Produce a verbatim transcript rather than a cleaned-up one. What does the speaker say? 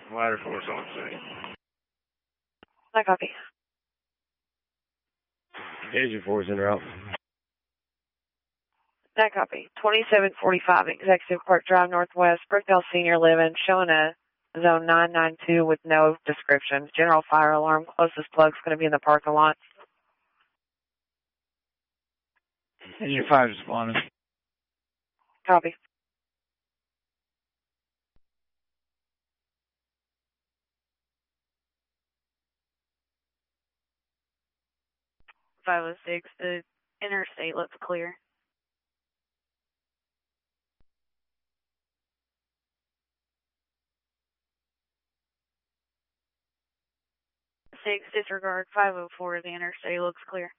Ladder force on scene. I copy. Agent force en route. I copy. twenty-seven forty-five Executive Park Drive Northwest, Brookdale Senior Living, showing a zone nine nine two with no description. General fire alarm. Closest plug's going to be in the parking lot. Engine five responding. Copy. five oh six, the interstate looks clear. six, disregard. five oh four, the interstate looks clear.